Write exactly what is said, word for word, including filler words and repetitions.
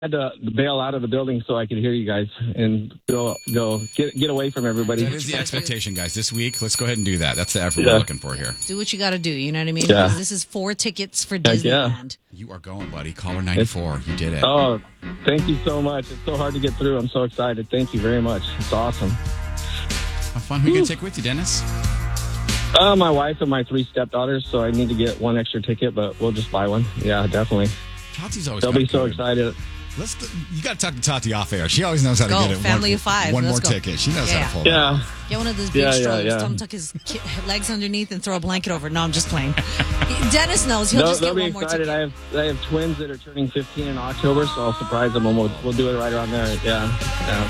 had to bail out of the building so I could hear you guys and go go get get away from everybody. That is the expectation, guys. This week, let's go ahead and do that. That's the effort Yeah. we're looking for here. Do what you got to do. You know what I mean? Yeah. Because this is four tickets for Heck yeah. Disneyland. You are going, buddy. Caller ninety-four. You did it. Oh, thank you so much. It's so hard to get through. I'm so excited. Thank you very much. It's awesome. Have fun. Who you going to take with you, Dennis? Uh, my wife and my three stepdaughters, so I need to get one extra ticket, but we'll just buy one. Yeah, definitely. Tati's always They'll be got so good. excited. Let's. You got to talk to Tati off air. She always knows how to Go, get it. family one, of five. One Let's more go. ticket. She knows Yeah. how to pull that. Yeah. Get one of those big Yeah, yeah, strollers. yeah. Tell him to tuck his ki- legs underneath and throw a blanket over. No, I'm just playing. Dennis knows. He'll They'll, just they'll get be one more excited. ticket. I have I have twins that are turning fifteen in October, so I'll surprise them and we'll, we'll do it right around there. Yeah. yeah.